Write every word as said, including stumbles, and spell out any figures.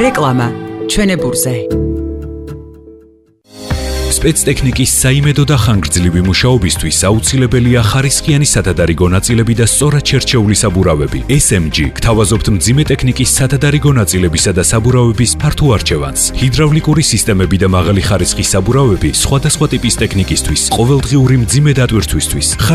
რეკლამა ჩვენებურზე. სპეცტექნიკის საიმედო და ხანგრძლივი მუშაობისთვის აუცილებელია ხარისხიანი სათადარიგო ნაწილები და სწორად შერჩეული საბურავები. ეს ემ ჯი გთავაზობთ მძიმე ტექნიკის სათადარიგო ნაწილებისა და საბურავების ფართო არჩევანს. ჰიდრავლიკური სისტემები და მაღალი ხარისხის საბურავები სხვადასხვა ტიპის ტექნიკისთვის, ყოველდღიური მძიმე დატვირთვისთვის.